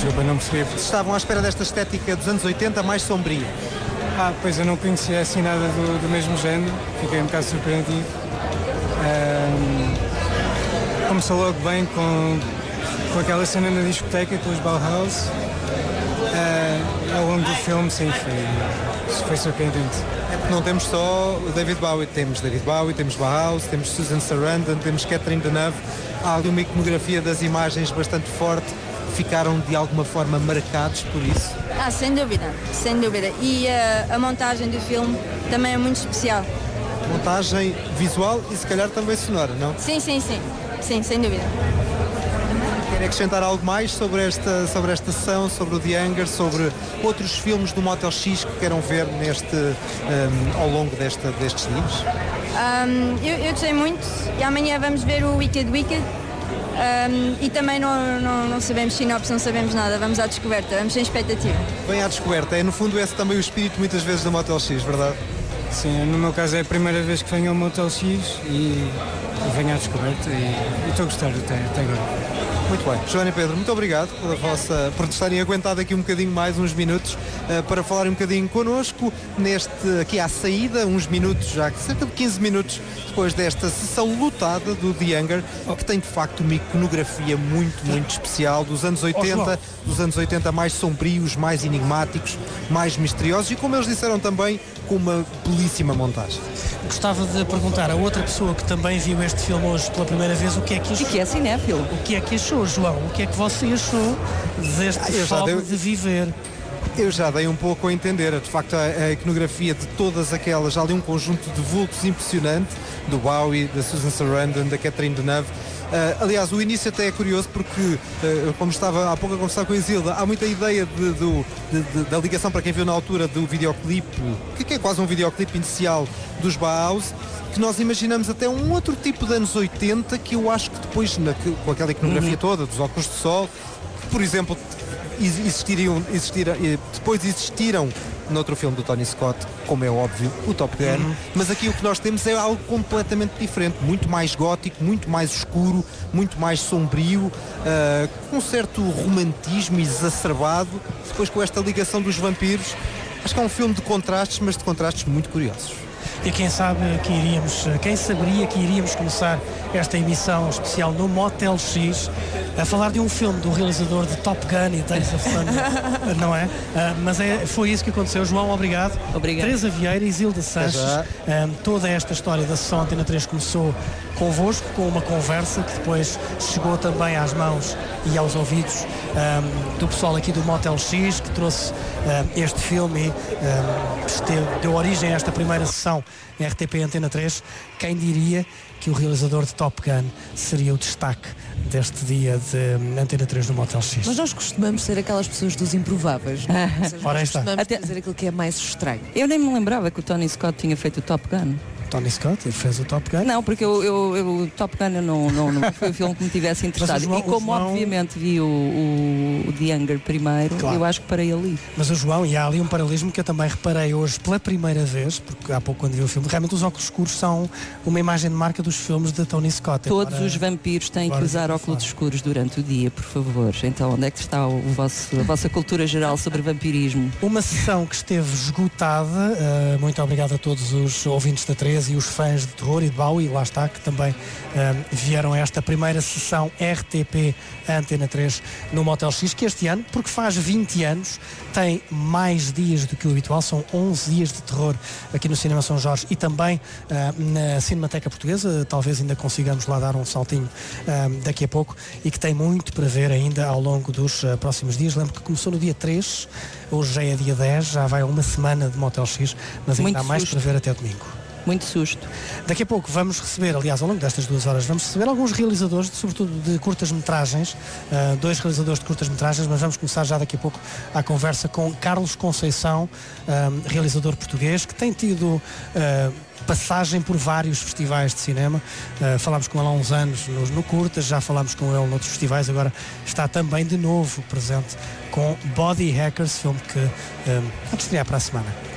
Desculpa, não percebi. Estavam à espera desta estética dos anos 80 mais sombria. Pois eu não conhecia assim nada do mesmo género, fiquei um bocado surpreendido. Começou logo bem com aquela cena na discoteca, com os Bauhaus. Ao longo do filme, sim, foi surpreendente. Não temos só David Bowie, temos Bauhaus, temos Susan Sarandon, temos Catherine Deneuve. Há ali uma iconografia das imagens bastante forte. Ficaram de alguma forma marcados por isso? Sem dúvida, sem dúvida. E a montagem do filme também é muito especial. Montagem visual e se calhar também sonora, não? Sim, sem dúvida. Quer acrescentar algo mais sobre esta sessão, sobre o The Hangar, sobre outros filmes do Motel X que queiram ver ao longo destes dias? Eu gostei muito e amanhã vamos ver o Wicked. E também não sabemos sinopse, não sabemos nada, vamos à descoberta, vamos sem expectativa. Bem à descoberta, no fundo esse também o espírito muitas vezes do Motel X, verdade? Sim, no meu caso é a primeira vez que venho ao Motel X e venho à descoberta e estou a gostar até agora. Muito bem. Joana e Pedro, muito obrigado por estarem aguentado aqui um bocadinho mais, uns minutos, para falarem um bocadinho connosco, aqui à saída, uns minutos, já cerca de 15 minutos depois desta sessão lotada do The Hangar, que tem de facto uma iconografia muito, muito especial dos anos 80, mais sombrios, mais enigmáticos, mais misteriosos e, como eles disseram também, com uma belíssima montagem. Gostava de perguntar a outra pessoa que também viu este filme hoje pela primeira vez o que é que achou. E que é cinéfilo. O que é que achou, João? O que é que você achou deste modo de viver? Eu já dei um pouco a entender, de facto a iconografia de todas aquelas, há ali um conjunto de vultos impressionante, do Bowie, da Susan Sarandon, da Catherine Deneuve. Aliás, o início até é curioso porque, como estava há pouco a conversar com a Isilda, há muita ideia da ligação, para quem viu na altura, do videoclipe, que é quase um videoclipe inicial dos Bauhaus, que nós imaginamos até um outro tipo de anos 80, que eu acho que depois, com aquela iconografia toda, dos óculos de sol, que, por exemplo, depois existiram noutro filme do Tony Scott, como é óbvio, o Top Gun, mas aqui o que nós temos é algo completamente diferente, muito mais gótico, muito mais escuro, muito mais sombrio, com um certo romantismo exacerbado, depois com esta ligação dos vampiros. Acho que é um filme de contrastes, mas de contrastes muito curiosos. E quem saberia que iríamos começar esta emissão especial no Motel X a falar de um filme do realizador de Top Gun e Days of Thunder, não é? Mas foi isso que aconteceu. João, obrigado. Teresa Vieira, Isilda Sanches, toda esta história da sessão Antena 3 começou convosco, com uma conversa que depois chegou também às mãos e aos ouvidos do pessoal aqui do Motel X, que trouxe este filme e deu origem a esta primeira sessão em RTP Antena 3. Quem diria que o realizador de Top Gun seria o destaque deste dia de Antena 3 no Motel X? Mas nós costumamos ser aquelas pessoas dos improváveis, não é? Ora, está. Costumamos fazer aquilo que é mais estranho. Eu nem me lembrava que o Tony Scott tinha feito o Top Gun. Tony Scott, ele fez o Top Gun? Não, porque o Top Gun não foi o filme que me tivesse interessado. E como obviamente vi o The Hangar primeiro, claro, eu acho que parei ali. Mas o João, e há ali um paralelismo que eu também reparei hoje pela primeira vez, porque há pouco quando vi o filme, realmente os óculos escuros são uma imagem de marca dos filmes de Tony Scott. Todos os vampiros têm que usar óculos escuros durante o dia, por favor. Então onde é que está a vossa cultura geral sobre vampirismo? Uma sessão que esteve esgotada. Muito obrigado a todos os ouvintes da 3 e os fãs de terror e de Bowie, lá está, que também vieram a esta primeira sessão RTP Antena 3 no Motel X, que este ano, porque faz 20 anos, tem mais dias do que o habitual, são 11 dias de terror aqui no Cinema São Jorge e também na Cinemateca Portuguesa, talvez ainda consigamos lá dar um saltinho daqui a pouco, e que tem muito para ver ainda ao longo dos próximos dias. Lembro que começou no dia 3, hoje já é dia 10, já vai uma semana de Motel X, mas ainda há mais para ver até domingo. Muito susto. Daqui a pouco vamos receber, aliás, ao longo destas 2 horas, vamos receber alguns realizadores, sobretudo de curtas-metragens, 2 realizadores de curtas-metragens, mas vamos começar já daqui a pouco a conversa com Carlos Conceição, realizador português, que tem tido passagem por vários festivais de cinema. Falámos com ele há uns anos no Curtas, já falámos com ele noutros festivais, agora está também de novo presente com Body Hackers, filme que pode estrear para a semana.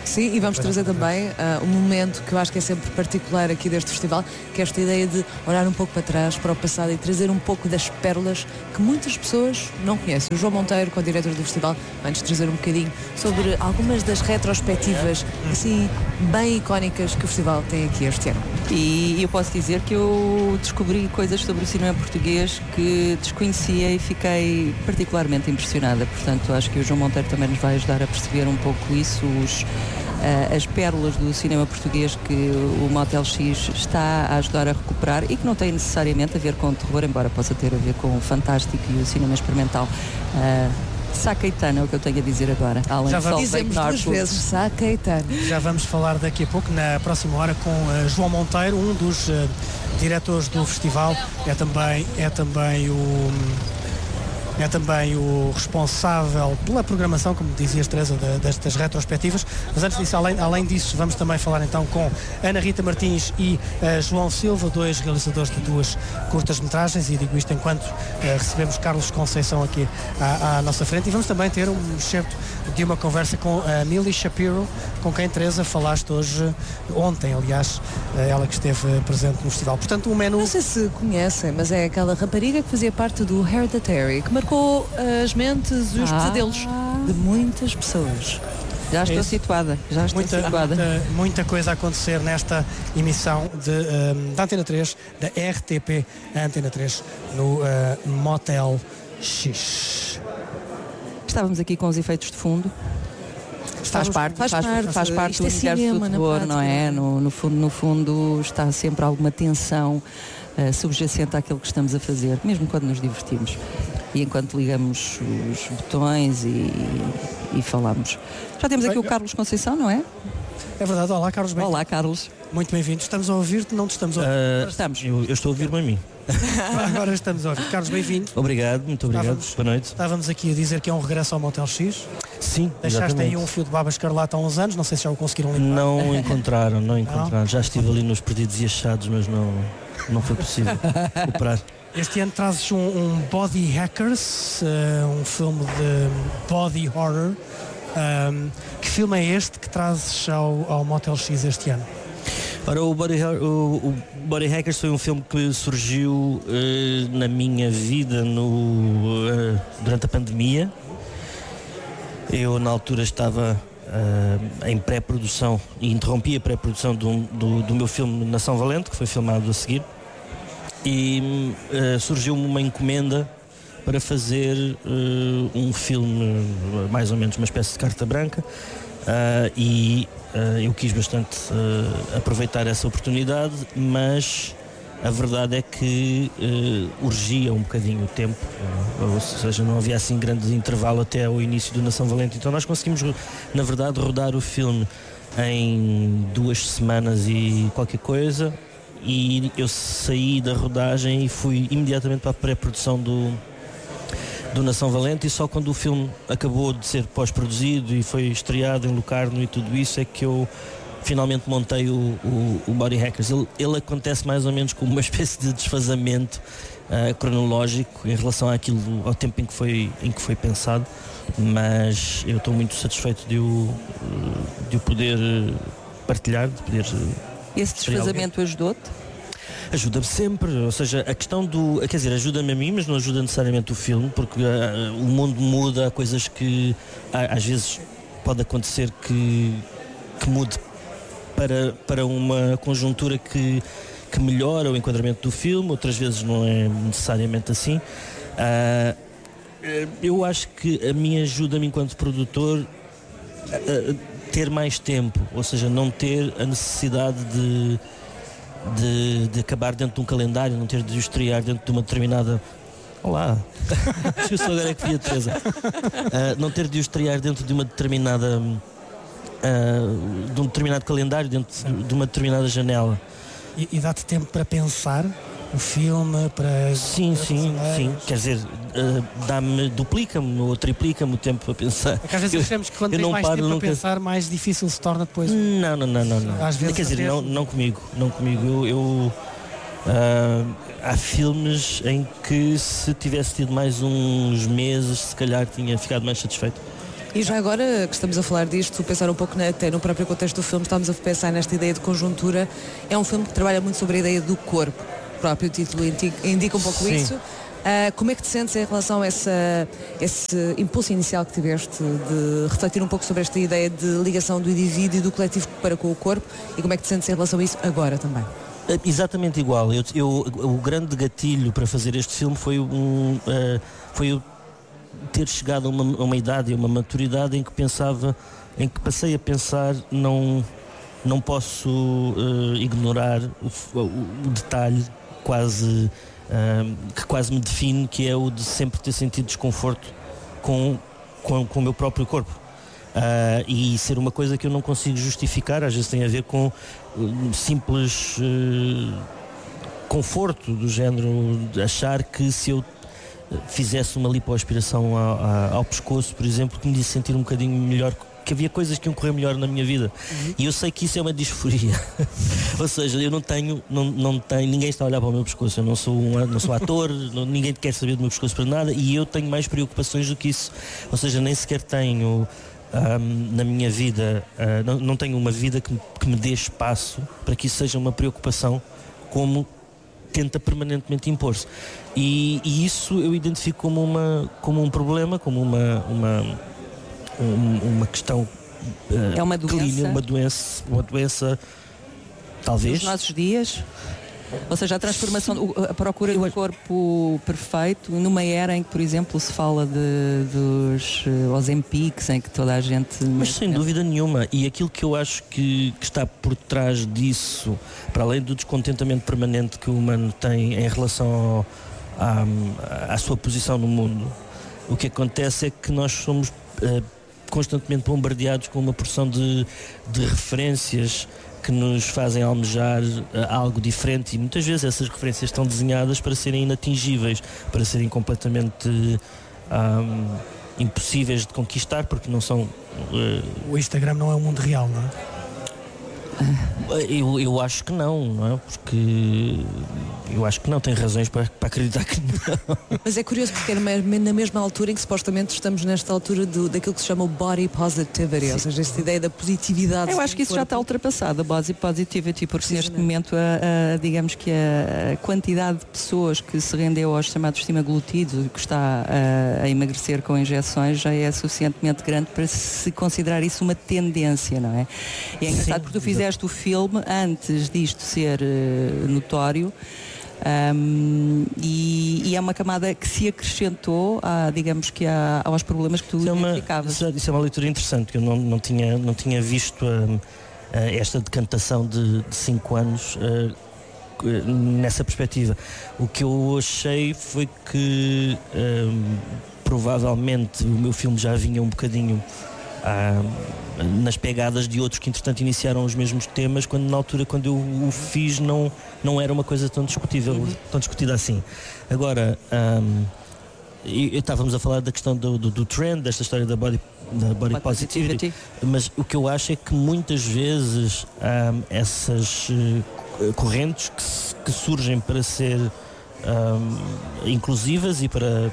Sim, e vamos trazer também um momento que eu acho que é sempre particular aqui deste festival, que é esta ideia de olhar um pouco para trás, para o passado e trazer um pouco das pérolas que muitas pessoas não conhecem. O João Monteiro, que é o diretor do festival, vai-nos trazer um bocadinho sobre algumas das retrospectivas assim bem icónicas que o festival tem aqui este ano. E eu posso dizer que eu descobri coisas sobre o cinema português que desconhecia e fiquei particularmente impressionada. Portanto, acho que o João Monteiro também nos vai ajudar a perceber um pouco isso, as pérolas do cinema português que o Motel X está a ajudar a recuperar e que não tem necessariamente a ver com o terror, embora possa ter a ver com o fantástico e o cinema experimental. Sá Caetano é o que eu tenho a dizer agora. Além já vamos dizer duas vezes Sá Caetano. Já vamos falar daqui a pouco, na próxima hora, com João Monteiro, um dos diretores do festival. É também o responsável pela programação, como dizias, Teresa, destas retrospectivas. Mas antes disso, além disso, vamos também falar então com Ana Rita Martins e João Silva, dois realizadores de duas curtas-metragens, e digo isto enquanto recebemos Carlos Conceição aqui à nossa frente, e vamos também ter um excerto de uma conversa com a Millie Shapiro, com quem, Teresa, falaste ontem, aliás, ela que esteve presente no festival. Portanto, um menu... Não sei se conhecem, mas é aquela rapariga que fazia parte do Hereditary, que marcou as mentes e os pesadelos de muitas pessoas. Já estou situada. Muita coisa a acontecer nesta emissão da Antena 3, da RTP Antena 3, no Motel X. Estávamos aqui com os efeitos de fundo. Faz parte do universo do terror, não é? No fundo está sempre alguma tensão subjacente àquilo que estamos a fazer, mesmo quando nos divertimos. E enquanto ligamos os botões e falamos. Já temos aqui o Carlos Conceição, não é? É verdade. Olá, Carlos. Olá, Carlos. Muito bem-vindo. Estamos a ouvir-te, não te estamos a ouvir? Estamos. Eu estou a ouvir-me a mim. Agora estamos a ouvir. Carlos, bem-vindo. Obrigado, muito obrigado. Boa noite. Estávamos aqui a dizer que é um regresso ao Motel X. Sim, deixaste exatamente. aí um fio de baba escarlata há uns anos, não sei se já o conseguiram limpar. Não encontraram. Não? Já estive ali nos Perdidos e Achados, mas não foi possível operar. Este ano trazes um Body Hackers, um filme de body horror. Que filme é este que trazes ao Motel X este ano? Ora, o Body Hackers foi um filme que surgiu na minha vida durante a pandemia. Eu, na altura, estava em pré-produção e interrompi a pré-produção do meu filme Nação Valente, que foi filmado a seguir. E surgiu-me uma encomenda para fazer um filme, mais ou menos uma espécie de carta branca, e eu quis bastante aproveitar essa oportunidade, mas a verdade é que urgia um bocadinho o tempo, ou seja, não havia assim grande intervalo até ao início do Nação Valente. Então nós conseguimos, na verdade, rodar o filme em 2 semanas e qualquer coisa. E eu saí da rodagem e fui imediatamente para a pré-produção do Nação Valente, e só quando o filme acabou de ser pós-produzido e foi estreado em Locarno e tudo isso é que eu finalmente montei o Body Hackers. Ele acontece mais ou menos como uma espécie de desfazamento cronológico em relação ao tempo em que foi pensado, mas eu estou muito satisfeito de o poder partilhar, de poder... Esse desfazamento ajudou-te? Ajuda-me sempre, ou seja, a questão quer dizer, ajuda-me a mim, mas não ajuda necessariamente o filme, porque o mundo muda, há coisas que às vezes pode acontecer que mude para uma conjuntura que melhora o enquadramento do filme, outras vezes não é necessariamente assim. Eu acho que a mim ajuda-me enquanto produtor ter mais tempo, ou seja, não ter a necessidade de acabar dentro de um calendário, não ter de o estrear dentro de uma determinada... Olá! Eu sou agora que vi a Teresa. Não ter de o estrear dentro de uma determinada... de um determinado calendário, dentro de uma determinada janela. E dá-te tempo para pensar o filme, para... Sim. Quer dizer, duplica-me ou triplica-me o tempo para pensar. Porque às vezes achamos que quando tens mais tempo para pensar, mais difícil se torna depois. Não. Às vezes quer dizer, não comigo. Há filmes em que se tivesse tido mais uns meses, se calhar tinha ficado mais satisfeito. E já agora que estamos a falar disto, pensar um pouco até no próprio contexto do filme, estamos a pensar nesta ideia de conjuntura. É um filme que trabalha muito sobre a ideia do corpo. O próprio título indica um pouco isso. Como é que te sentes em relação a esse impulso inicial que tiveste de refletir um pouco sobre esta ideia de ligação do indivíduo e do coletivo para com o corpo, e como é que te sentes em relação a isso agora também? Exatamente igual. O grande gatilho para fazer este filme foi eu ter chegado a uma idade e uma maturidade em que passei a pensar, não posso ignorar o detalhe que quase me define, que é o de sempre ter sentido desconforto com o meu próprio corpo. E ser uma coisa que eu não consigo justificar, às vezes tem a ver com simples conforto, do género de achar que se eu fizesse uma lipoaspiração ao pescoço, por exemplo, que me disse sentir um bocadinho melhor, que havia coisas que iam correr melhor na minha vida. E eu sei que isso é uma disforia. Ou seja, eu não tenho, ninguém está a olhar para o meu pescoço. Eu não sou ator, ninguém quer saber do meu pescoço para nada, e eu tenho mais preocupações do que isso. Ou seja, nem sequer tenho na minha vida, não tenho uma vida que me dê espaço para que isso seja uma preocupação, como tenta permanentemente impor-se. E isso eu identifico como um problema, como uma questão é uma doença, uma doença talvez nos nossos dias. Ou seja, a transformação, a procura do corpo perfeito, numa era em que, por exemplo, se fala dos Ozempics, em que toda a gente... Mas sem dúvida nenhuma, e aquilo que eu acho que está por trás disso, para além do descontentamento permanente que o humano tem em relação à sua posição no mundo, o que acontece é que nós somos constantemente bombardeados com uma porção de referências que nos fazem almejar algo diferente, e muitas vezes essas referências estão desenhadas para serem inatingíveis, para serem completamente impossíveis de conquistar, porque não são... O Instagram não é o mundo real, não é? Eu acho que não é? Porque eu acho que não, tem razões para acreditar que não. Mas é curioso porque era na mesma altura em que supostamente estamos nesta altura daquilo que se chama o body positivity. Sim. Ou seja, esta ideia da positividade. Eu acho que isso já está ultrapassado, a body positivity, porque neste momento digamos que a quantidade de pessoas que se rendeu aos chamados semaglutidos, que está a emagrecer com injeções, já é suficientemente grande para se considerar isso uma tendência, não é? E é engraçado porque tu fizeste o filme antes disto ser notório, e é uma camada que se acrescentou digamos que aos problemas que tu identificavas. Isso é uma leitura interessante, que eu não tinha visto esta decantação de 5 anos nessa perspectiva. O que eu achei foi que provavelmente o meu filme já vinha um bocadinho nas pegadas de outros que entretanto iniciaram os mesmos temas, quando na altura, quando eu o fiz, não era uma coisa tão discutível, tão discutida assim. Agora, estávamos a falar da questão do trend, desta história da body positivity, mas o que eu acho é que muitas vezes essas correntes que surgem para ser inclusivas e para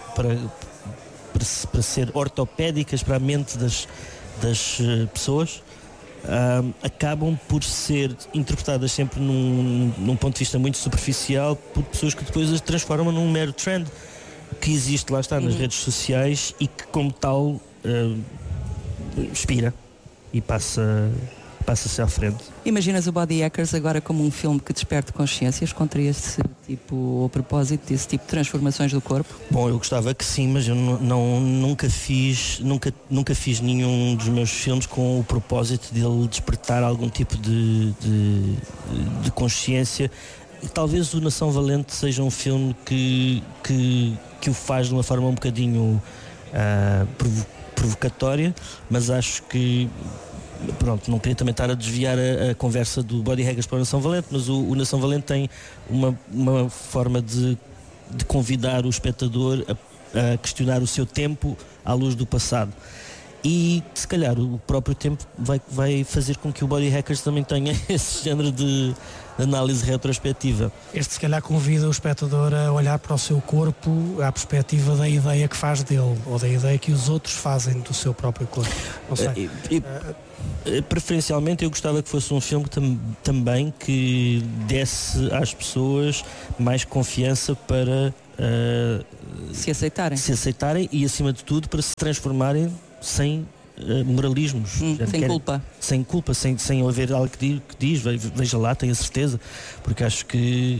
ser ortopédicas para a mente das pessoas, acabam por ser interpretadas sempre num ponto de vista muito superficial por pessoas que depois as transformam num mero trend que existe, lá está, nas redes sociais, e que como tal expira e passa-se à frente. Imaginas o Body Hackers agora como um filme que desperte consciências contra esse tipo, a propósito desse tipo de transformações do corpo? Bom, eu gostava que sim, mas eu nunca fiz nenhum dos meus filmes com o propósito de ele despertar algum tipo de consciência. Talvez o Nação Valente seja um filme que o faz de uma forma um bocadinho provocatória, mas acho que, pronto, não queria também estar a desviar a conversa do Body Hackers para o Nação Valente, mas o Nação Valente tem uma forma de convidar o espectador a questionar o seu tempo à luz do passado. e se calhar o próprio tempo vai fazer com que o Body Hackers também tenha esse género de análise retrospectiva. Este se calhar convida o espectador a olhar para o seu corpo à perspectiva da ideia que faz dele, ou da ideia que os outros fazem do seu próprio corpo. Não sei. Preferencialmente eu gostava que fosse um filme também que desse às pessoas mais confiança para se aceitarem e, acima de tudo, para se transformarem sem moralismos. Sem culpa, sem haver algo que diz veja lá, tenha certeza, porque acho que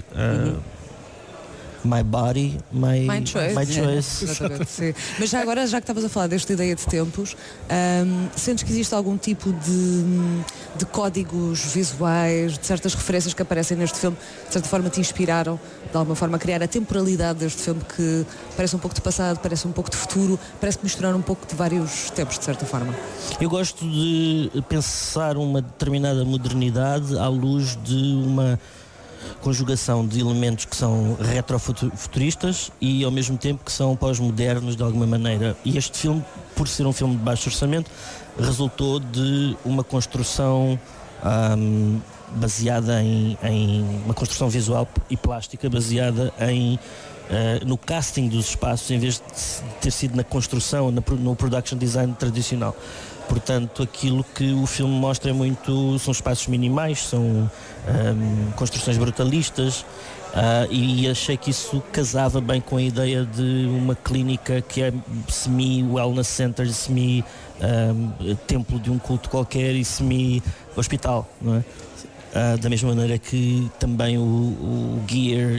my body, my choice. Sim. Mas já agora, já que estavas a falar desta ideia de tempos, sentes que existe algum tipo de códigos visuais, de certas referências que aparecem neste filme, de certa forma te inspiraram, de alguma forma, a criar a temporalidade deste filme, que parece um pouco de passado, parece um pouco de futuro, parece misturar um pouco de vários tempos, de certa forma? Eu gosto de pensar uma determinada modernidade à luz de uma conjugação de elementos que são retrofuturistas e ao mesmo tempo que são pós-modernos de alguma maneira. E este filme, por ser um filme de baixo orçamento, resultou de uma construção baseada em uma construção visual e plástica baseada no casting dos espaços, em vez de ter sido na construção, no production design tradicional. Portanto, aquilo que o filme mostra são espaços minimais, são construções brutalistas, e achei que isso casava bem com a ideia de uma clínica que é semi-wellness center, semi-templo de um culto qualquer e semi-hospital, não é? Da mesma maneira que também o gear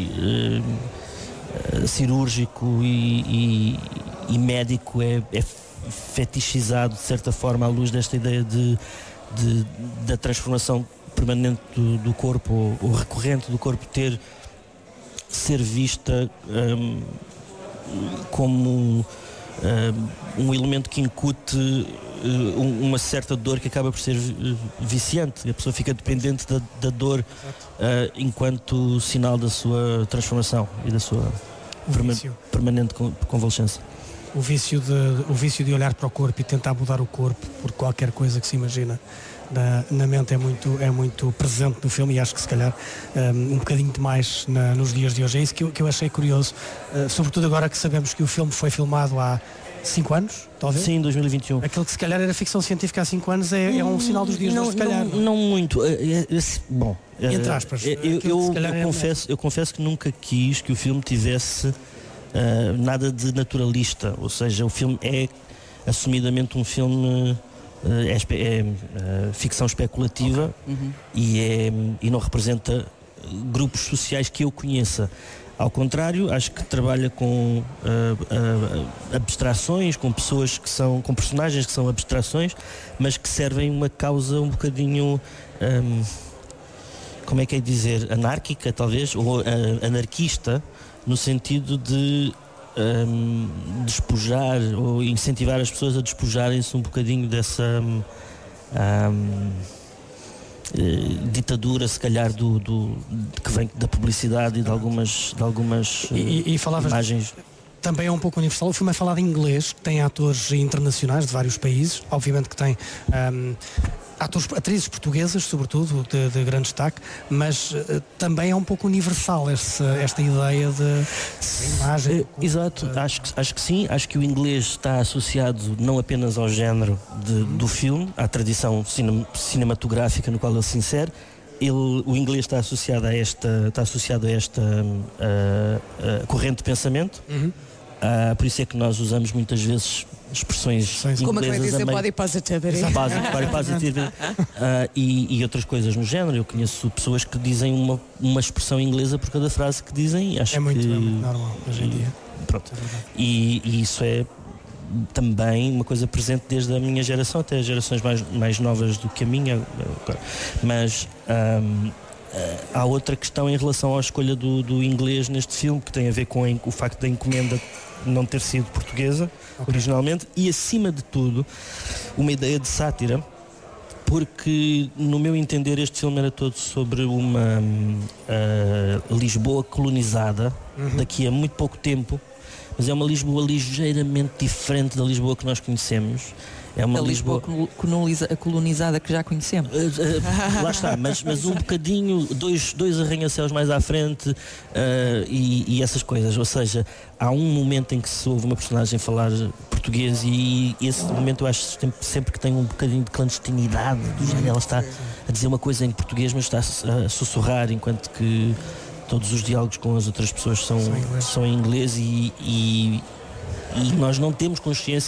cirúrgico e médico é fetichizado de certa forma à luz desta ideia da transformação permanente do corpo, ou recorrente do corpo, ser vista como um elemento que incute uma certa dor que acaba por ser viciante. A pessoa fica dependente da dor enquanto sinal da sua transformação e da sua permanente convalescença. O vício de olhar para o corpo e tentar mudar o corpo por qualquer coisa que se imagina na mente é muito presente no filme, e acho que se calhar um bocadinho demais nos dias de hoje. É isso que eu achei curioso, sobretudo agora que sabemos que o filme foi filmado há 5 anos, talvez? Sim, 2021. Aquilo que se calhar era ficção científica há 5 anos é um sinal dos dias de hoje, se calhar. Não muito. Bom, entre aspas. Eu confesso que nunca quis que o filme tivesse nada de naturalista, ou seja, o filme é assumidamente um filme ficção especulativa, e não representa grupos sociais que eu conheça. Ao contrário, acho que trabalha com abstrações, com pessoas com personagens que são abstrações, mas que servem uma causa um bocadinho como é que é dizer, anárquica talvez, ou anarquista, no sentido de despojar ou incentivar as pessoas a despojarem-se um bocadinho dessa ditadura, se calhar, que vem da publicidade e de algumas imagens. Também é um pouco universal. O filme é falado em inglês, tem atores internacionais de vários países, obviamente que tem atrizes portuguesas, sobretudo, de grande destaque, mas também é um pouco universal esta ideia de imagem. Exato, acho que sim. Acho que o inglês está associado não apenas ao género do filme, à tradição cinematográfica no qual ele se insere. O inglês está associado a esta corrente de pensamento. Por isso é que nós usamos muitas vezes expressões inglesas. Como é que vai dizer body positivity? Body positivity e outras coisas no género. Eu conheço pessoas que dizem uma expressão inglesa por cada frase que dizem. Acho é muito normal hoje em dia. Pronto. E isso é também uma coisa presente desde a minha geração até as gerações mais novas do que a minha. Mas há outra questão em relação à escolha do inglês neste filme, que tem a ver com o facto da encomenda não ter sido portuguesa originalmente, e acima de tudo uma ideia de sátira, porque no meu entender este filme era todo sobre uma Lisboa colonizada daqui a muito pouco tempo, mas é uma Lisboa ligeiramente diferente da Lisboa que nós conhecemos. É uma Lisboa colonizada que já conhecemos. Lá está, mas um bocadinho, dois arranha-céus mais à frente, e essas coisas. Ou seja, há um momento em que se ouve uma personagem falar português, e esse momento eu acho sempre que tem um bocadinho de clandestinidade, do género, ela está a dizer uma coisa em português, mas está a sussurrar, enquanto que todos os diálogos com as outras pessoas são em inglês, e nós não temos consciência